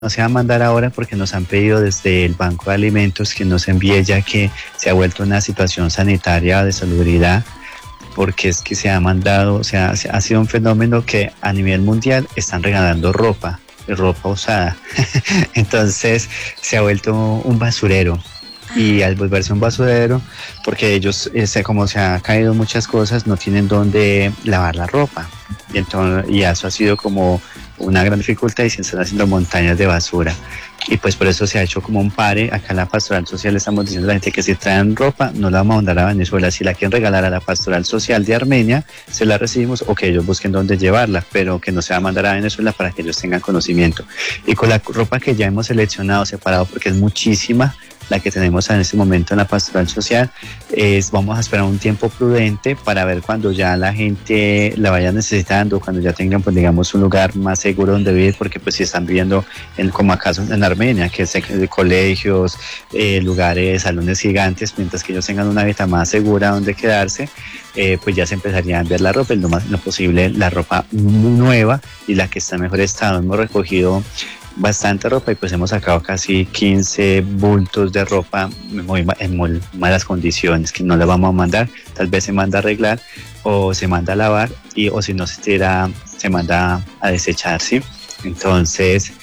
no se va a mandar ahora porque nos han pedido desde el Banco de Alimentos que nos envíe, ya que se ha vuelto una situación sanitaria de salubridad, porque es que se ha mandado, o sea, ha sido un fenómeno que a nivel mundial están regalando ropa usada. Entonces se ha vuelto un basurero. Y al volverse un basurero, porque ellos, como se ha caído muchas cosas, no tienen dónde lavar la ropa. Y eso ha sido como una gran dificultad y se están haciendo montañas de basura. Y pues por eso se ha hecho como un pare. Acá en la Pastoral Social estamos diciendo a la gente que si traen ropa no la vamos a mandar a Venezuela. Si la quieren regalar a la Pastoral Social de Armenia, se la recibimos, o que ellos busquen dónde llevarla, pero que no se va a mandar a Venezuela para que ellos tengan conocimiento. Y con la ropa que ya hemos seleccionado, separado, porque es muchísima la que tenemos en este momento en la Pastoral Social, vamos a esperar un tiempo prudente para ver cuando ya la gente la vaya necesitando, cuando ya tengan, pues digamos, un lugar más seguro donde vivir, porque pues si están viviendo como acaso en Armenia, que es colegios, lugares, salones gigantes, mientras que ellos tengan una hábitat más segura donde quedarse, pues ya se empezaría a enviar la ropa, lo posible la ropa nueva y la que está en mejor estado. Hemos recogido bastante ropa y pues hemos sacado casi 15 bultos de ropa en muy malas condiciones, que no la vamos a mandar, tal vez se manda a arreglar o se manda a lavar, o si no se tira, se manda a desechar, ¿sí? Entonces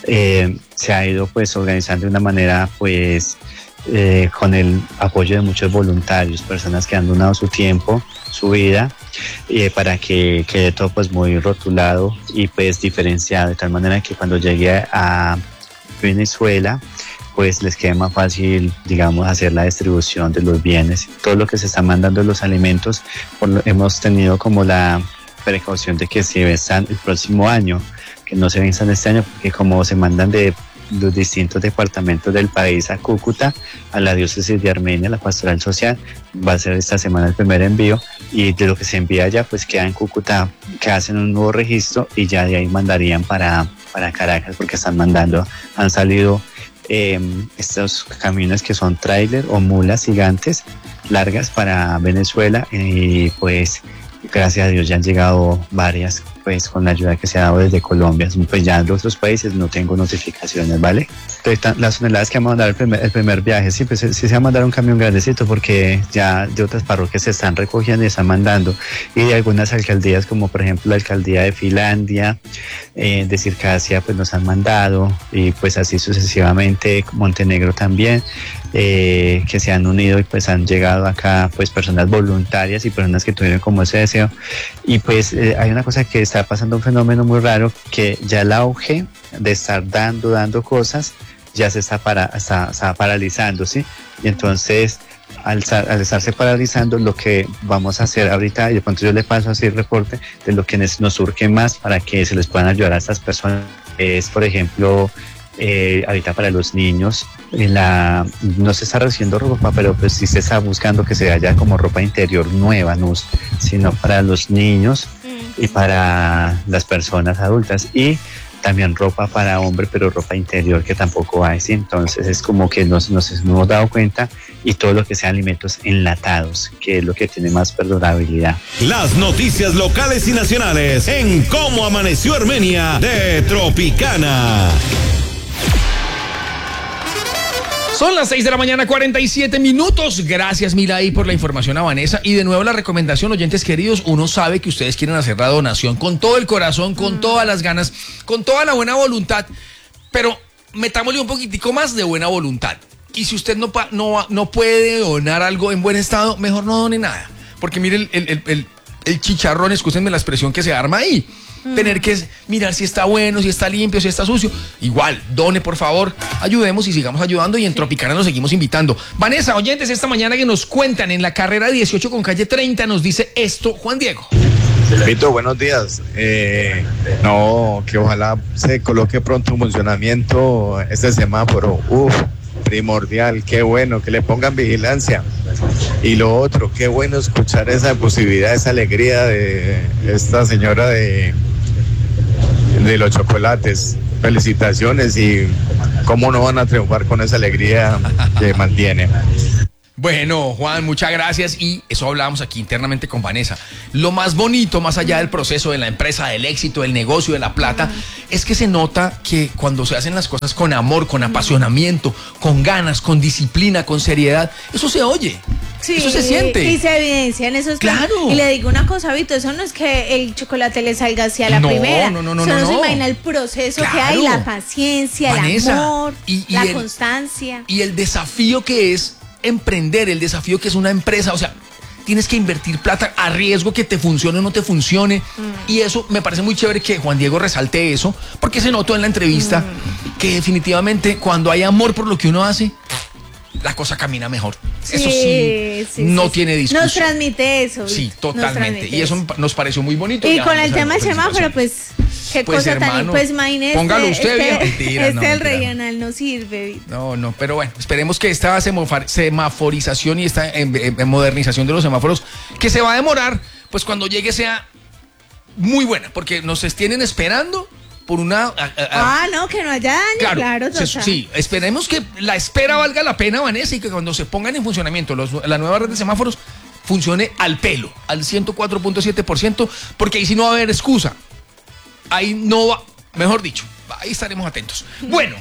se ha ido pues organizando de una manera pues con el apoyo de muchos voluntarios, personas que han donado su tiempo, su vida, para que quede todo pues muy rotulado y pues diferenciado, de tal manera que cuando llegue a Venezuela pues les quede más fácil, digamos, hacer la distribución de los bienes. Todo lo que se está mandando, los alimentos, hemos tenido como la precaución de que se venzan el próximo año, que no se venzan este año, porque como se mandan de los distintos departamentos del país a Cúcuta, a la diócesis de Armenia, la Pastoral Social, va a ser esta semana el primer envío, y de lo que se envía allá pues queda en Cúcuta, que hacen un nuevo registro y ya de ahí mandarían para Caracas, porque han salido estos camiones que son tráiler o mulas gigantes largas para Venezuela, y pues gracias a Dios ya han llegado varias, pues con la ayuda que se ha dado desde Colombia. Pues ya en los otros países no tengo notificaciones, ¿vale? Entonces, las toneladas que vamos a mandar el primer viaje, sí, pues sí se va a mandar un camión grandecito, porque ya de otras parroquias se están recogiendo y están mandando, y de algunas alcaldías, como por ejemplo la alcaldía de Finlandia, de Circasia, pues nos han mandado, y pues así sucesivamente, Montenegro también, que se han unido y pues han llegado acá pues personas voluntarias y personas que tuvieron como ese deseo. Y pues hay una cosa que está pasando, un fenómeno muy raro, que ya el auge de estar dando cosas ya se está paralizando, ¿sí? Y entonces al estarse paralizando, lo que vamos a hacer ahorita, y de pronto yo le paso así el reporte de lo que nos surge más para que se les puedan ayudar a estas personas, es por ejemplo ahorita para los niños, no se está recibiendo ropa, pero pues sí se está buscando que se haya como ropa interior nueva, no, sino para los niños y para las personas adultas, y también ropa para hombre, pero ropa interior que tampoco hay, ¿sí? Entonces es como que nos hemos dado cuenta, y todo lo que sea alimentos enlatados, que es lo que tiene más perdurabilidad. Las noticias locales y nacionales en Cómo Amaneció Armenia de Tropicana. Son las 6 de la mañana, 47 minutos. Gracias, Milay, por la información a Vanessa. Y de nuevo la recomendación, oyentes queridos, uno sabe que ustedes quieren hacer la donación con todo el corazón, con todas las ganas, con toda la buena voluntad, pero metámosle un poquitico más de buena voluntad. Y si usted no puede donar algo en buen estado, mejor no done nada. Porque mire el chicharrón, escúchenme la expresión, que se arma ahí. Tener que mirar si está bueno, si está limpio, si está sucio. Igual, done, por favor, ayudemos y sigamos ayudando, y en Tropicana nos seguimos invitando. Vanessa, oyentes, esta mañana que nos cuentan en la carrera 18 con calle 30, nos dice esto Juan Diego. Vito, buenos días. No, que ojalá se coloque pronto en funcionamiento este semáforo. Primordial, qué bueno, que le pongan vigilancia. Y lo otro, qué bueno escuchar esa posibilidad, esa alegría de esta señora de los chocolates. Felicitaciones, y cómo no van a triunfar con esa alegría que mantiene. Bueno, Juan, muchas gracias. Y eso hablábamos aquí internamente con Vanessa. Lo más bonito, más allá del proceso de la empresa, del éxito, del negocio, de la plata, es que se nota que cuando se hacen las cosas con amor, con apasionamiento, con ganas, con disciplina, con seriedad, eso se oye. Sí, eso se siente. Y se evidencia en esos Claro. Y le digo una cosa, Vito, eso no es que el chocolate le salga hacia la primera. No. Solo se imagina el proceso que hay, la paciencia, Vanessa, el amor, la el, constancia. Y el desafío que es emprender, el desafío que es una empresa, o sea, tienes que invertir plata a riesgo que te funcione o no te funcione. Y eso me parece muy chévere que Juan Diego resalte eso, porque se notó en la entrevista que definitivamente cuando hay amor por lo que uno hace, la cosa camina mejor. Sí, Eso sí, no tiene discusión. Nos transmite eso. Sí, totalmente. Y eso nos pareció muy bonito. Y ya, con el tema del semáforo, pues, qué pues, cosa hermano, tan... Pues imagínese, póngalo usted bien. Mentira, el mentira. regional no sirve, Vito. No, pero bueno, esperemos que esta semaforización y esta modernización de los semáforos, que se va a demorar, pues cuando llegue sea muy buena, porque nos tienen esperando por una... no, que no haya daño, claro total. Sí, esperemos que la espera valga la pena, Vanessa, y que cuando se pongan en funcionamiento la nueva red de semáforos funcione al pelo, al 104.7%, porque ahí sí no va a haber excusa. Ahí no va, mejor dicho, ahí estaremos atentos. Bueno,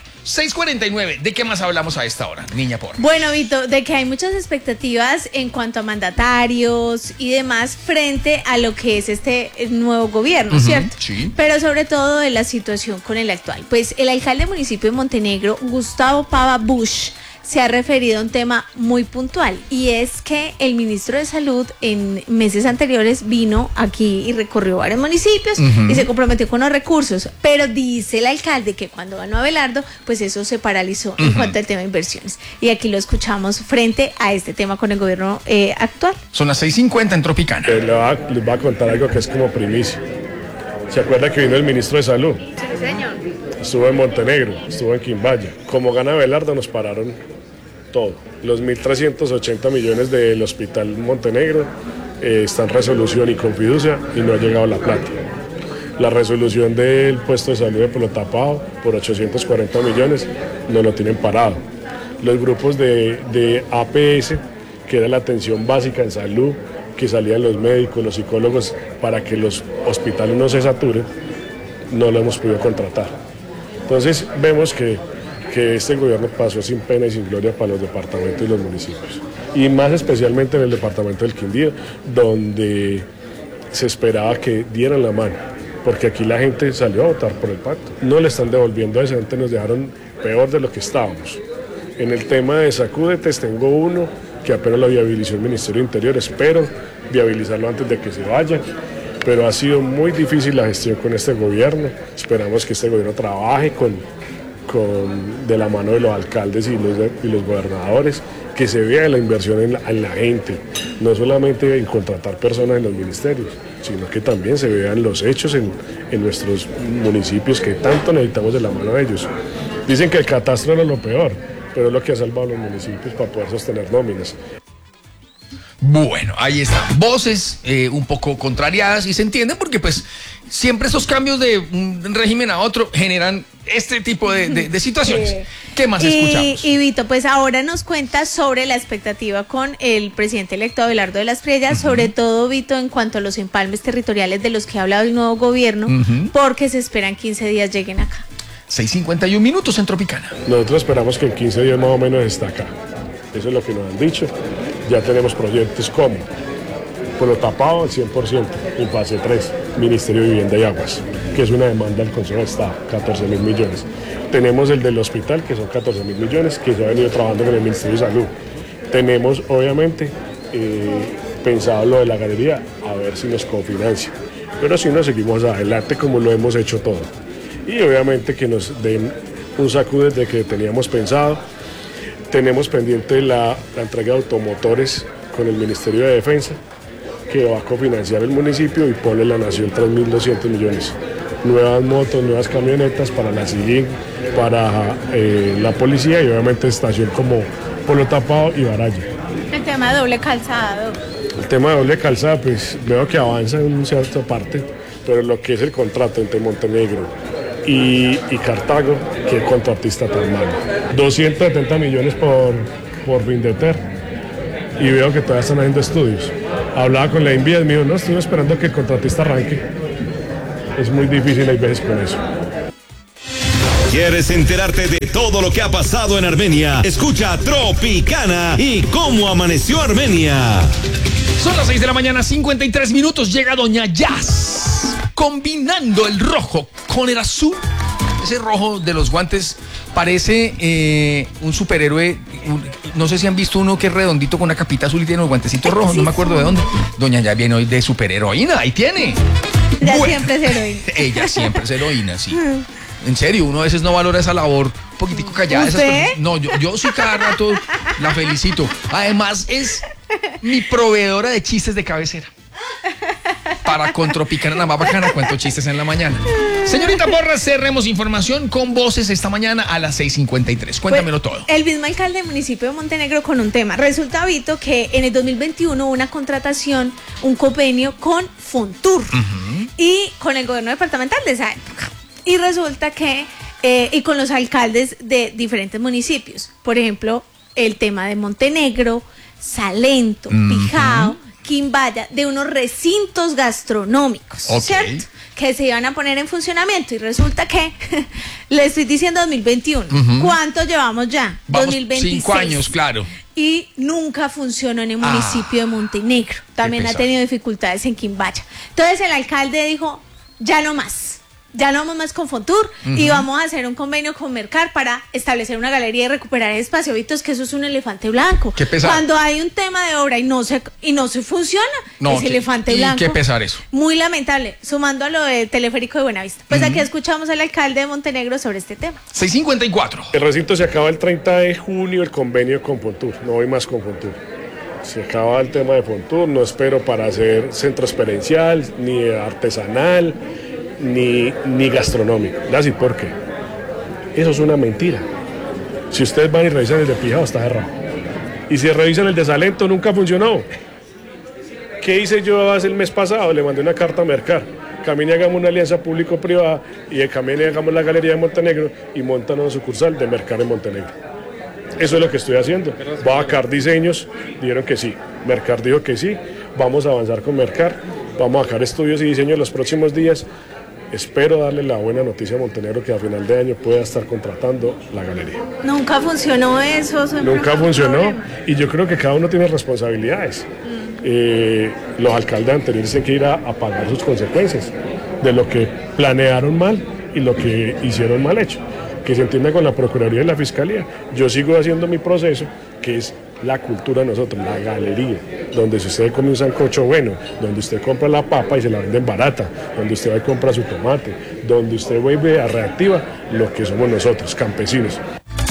6:49, ¿de qué más hablamos a esta hora, niña por? Bueno, Vito, de que hay muchas expectativas en cuanto a mandatarios y demás frente a lo que es este nuevo gobierno, ¿cierto? Sí. Pero sobre todo de la situación con el actual. Pues el alcalde del municipio de Montenegro, Gustavo Pava Bush, se ha referido a un tema muy puntual, y es que el ministro de Salud en meses anteriores vino aquí y recorrió varios municipios y se comprometió con los recursos, pero dice el alcalde que cuando ganó Abelardo, pues eso se paralizó en cuanto al tema de inversiones. Y aquí lo escuchamos frente a este tema con el gobierno actual. Son las 6:50 en Tropicana. Les voy a contar algo que es como primicia. ¿Se acuerda que vino el ministro de Salud? Sí, señor. Estuvo en Montenegro, estuvo en Quimbaya. Como gana Abelardo nos pararon todo. Los 1.380 millones del hospital Montenegro están en resolución y con fiducia y no ha llegado la plata. La resolución del puesto de salud de Pueblo Tapado por 840 millones no lo tienen parado. Los grupos de APS, que era la atención básica en salud, que salían los médicos, los psicólogos, para que los hospitales no se saturen, no lo hemos podido contratar. Entonces vemos que este gobierno pasó sin pena y sin gloria para los departamentos y los municipios. Y más especialmente en el departamento del Quindío, donde se esperaba que dieran la mano, porque aquí la gente salió a votar por el pacto. No le están devolviendo a esa gente, nos dejaron peor de lo que estábamos. En el tema de Sacúdetes tengo uno que apenas lo viabilizó el Ministerio de Interior, espero viabilizarlo antes de que se vaya. Pero ha sido muy difícil la gestión con este gobierno. Esperamos que este gobierno trabaje de la mano de los alcaldes y los gobernadores, que se vea la inversión en la gente, no solamente en contratar personas en los ministerios, sino que también se vean los hechos en nuestros municipios, que tanto necesitamos de la mano de ellos. Dicen que el catastro era lo peor, pero es lo que ha salvado a los municipios para poder sostener nóminas. Bueno, ahí están voces un poco contrariadas, y se entiende porque pues siempre esos cambios de un régimen a otro generan este tipo de situaciones. ¿Qué más escuchamos? Y Vito, pues ahora nos cuenta sobre la expectativa con el presidente electo Abelardo de las Priellas, sobre todo, Vito, en cuanto a los empalmes territoriales de los que ha hablado el nuevo gobierno, porque se esperan 15 días lleguen acá. 6:51 minutos en Tropicana. Nosotros esperamos que en 15 días más o menos esté acá. Eso es lo que nos han dicho. Ya tenemos proyectos como Pueblo Tapado al 100%, en fase 3, Ministerio de Vivienda y Aguas, que es una demanda del Consejo de Estado, 14.000 millones. Tenemos el del hospital, que son 14.000 millones, que se ha venido trabajando con el Ministerio de Salud. Tenemos, obviamente, pensado lo de la galería, a ver si nos cofinancia. Pero si no, seguimos adelante como lo hemos hecho todo. Y obviamente que nos den un sacude de que teníamos pensado. Tenemos pendiente la entrega de automotores con el Ministerio de Defensa, que va a cofinanciar el municipio y pone la nación 3.200 millones. Nuevas motos, nuevas camionetas para la CIGIN, para la policía, y obviamente estación como Pueblo Tapado y Baraya. El tema de doble calzado. El tema de doble calzado, pues veo que avanza en una cierta parte, pero lo que es el contrato entre Montenegro y Cartago, que contratista tan malo. 270 millones por Vindeter, y veo que todavía están haciendo estudios. Hablaba con la Invías, me dijo, no, estoy esperando que el contratista arranque. Es muy difícil hay veces con eso. ¿Quieres enterarte de todo lo que ha pasado en Armenia? Escucha Tropicana y cómo amaneció Armenia. Son las 6 de la mañana, 53 minutos. Llega Doña Jazz, combinando el rojo con el azul. Ese rojo de los guantes parece un superhéroe. No sé si han visto uno que es redondito con una capita azul y tiene los guantecitos rojos. No me acuerdo de dónde. Doña Jazz viene hoy de superheroína. Ahí tiene. Ella siempre es heroína. Ella siempre es heroína, sí. En serio, uno a veces no valora esa labor. Un poquitico callada. ¿Usted? No, yo sí cada rato la felicito. Además es mi proveedora de chistes de cabecera. Para con Tropicana la más bacana, cuento chistes en la mañana. Señorita Porras, cerremos información con voces esta mañana a las 6:53. Cuéntamelo todo. El mismo alcalde del municipio de Montenegro con un tema. Resulta, Vito, que en el 2021 hubo una contratación, un convenio con Fontur y con el gobierno departamental de esa época. Y resulta que, y con los alcaldes de diferentes municipios. Por ejemplo, el tema de Montenegro, Salento, Pijao, Quimbaya, de unos recintos gastronómicos, ¿cierto? Que se iban a poner en funcionamiento. Y resulta que, le estoy diciendo 2021. ¿Cuánto llevamos ya? Vamos 2026. 5 años, claro. Y nunca funcionó en el municipio de Montenegro. También ha tenido dificultades en Quimbaya. Entonces el alcalde dijo, ya no más. Ya no vamos más con Fontur y vamos a hacer un convenio con Mercar para establecer una galería y recuperar el espacio. Vito, es que eso es un elefante blanco. Qué pesar. Cuando hay un tema de obra y no se funciona, es elefante blanco. Qué pesar eso. Muy lamentable, sumando a lo del teleférico de Buenavista. Pues aquí escuchamos al alcalde de Montenegro sobre este tema. 6:54. El recinto se acaba el 30 de junio, el convenio con Fontur. No voy más con Fontur. Se acaba el tema de Fontur. No espero para hacer centro experiencial, ni artesanal, ni gastronómico. ¿Y por qué? Eso es una mentira. Si ustedes van y revisan el de Pijao, está cerrado. Y si revisan el de Salento, nunca funcionó. ¿Qué hice yo hace el mes pasado? Le mandé una carta a Mercar. Camine y hagamos una alianza público-privada y camine y hagamos la galería de Montenegro y montan una sucursal de Mercar en Montenegro. Eso es lo que estoy haciendo. Voy a sacar diseños, dijeron que sí. Mercar dijo que sí. Vamos a avanzar con Mercar. Vamos a sacar estudios y diseños los próximos días. Espero darle la buena noticia a Montenegro que a final de año pueda estar contratando la galería. Nunca funcionó eso. Nunca funcionó y yo creo que cada uno tiene responsabilidades. Los alcaldes anteriores tienen que ir a pagar sus consecuencias de lo que planearon mal y lo que hicieron mal hecho. Que se entienda con la Procuraduría y la Fiscalía. Yo sigo haciendo mi proceso, que es la cultura de nosotros, la galería, donde si usted come un sancocho bueno, donde usted compra la papa y se la venden barata, donde usted va y compra su tomate, donde usted vuelve a reactiva lo que somos nosotros, campesinos.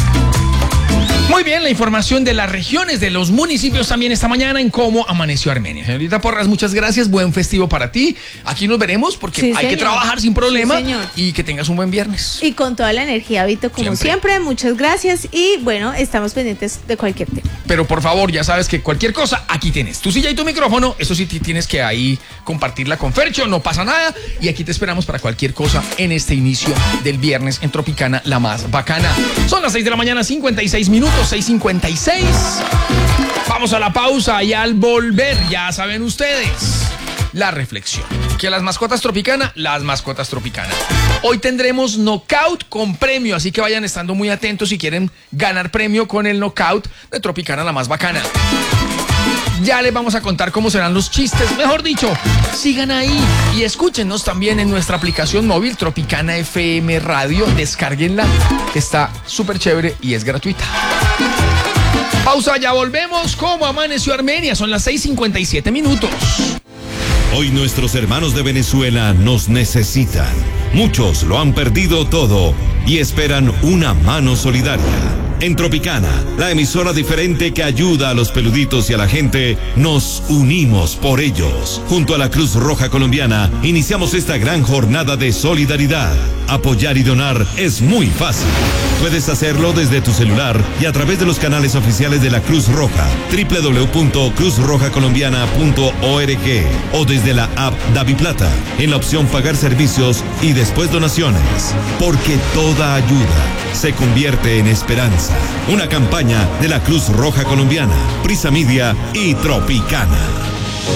Muy bien, la información de las regiones, de los municipios también esta mañana en cómo amaneció Armenia. Señorita Porras, muchas gracias, buen festivo para ti. Aquí nos veremos porque sí, hay que trabajar sin problema y que tengas un buen viernes. Y con toda la energía, Vito, como siempre, muchas gracias y bueno, estamos pendientes de cualquier tema. Pero por favor, ya sabes que cualquier cosa, aquí tienes tu silla y tu micrófono, eso sí tienes que ahí compartirla con Fercho, no pasa nada y aquí te esperamos para cualquier cosa en este inicio del viernes en Tropicana, la más bacana. Son las 6 de la mañana, 56 minutos. 6:56. Vamos a la pausa y al volver, ya saben ustedes, la reflexión. Que las mascotas Tropicana. Hoy tendremos knockout con premio, así que vayan estando muy atentos si quieren ganar premio con el knockout de Tropicana, la más bacana. Ya les vamos a contar cómo serán los chistes. Mejor dicho, sigan ahí y escúchenos también en nuestra aplicación móvil Tropicana FM Radio. Descárguenla, que está súper chévere y es gratuita. Pausa, ya volvemos. ¿Cómo amaneció Armenia? Son las 6:57 minutos. Hoy nuestros hermanos de Venezuela nos necesitan. Muchos lo han perdido todo y esperan una mano solidaria. En Tropicana, la emisora diferente que ayuda a los peluditos y a la gente, nos unimos por ellos. Junto a la Cruz Roja Colombiana, iniciamos esta gran jornada de solidaridad. Apoyar y donar es muy fácil. Puedes hacerlo desde tu celular y a través de los canales oficiales de la Cruz Roja, www.cruzrojacolombiana.org o desde la app DaviPlata, en la opción Pagar servicios y después donaciones. Porque toda ayuda se convierte en esperanza. casa. Una campaña de la Cruz Roja Colombiana, Prisa Media y Tropicana.